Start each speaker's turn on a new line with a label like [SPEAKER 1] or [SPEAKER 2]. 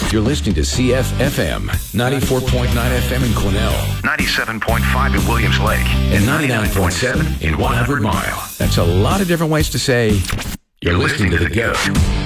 [SPEAKER 1] You're listening to CFFM, 94.9 FM in Quesnel, 97.5 in Williams Lake, and 99.7 in 100 Mile. That's a lot of different ways to say you're listening to The GOAT.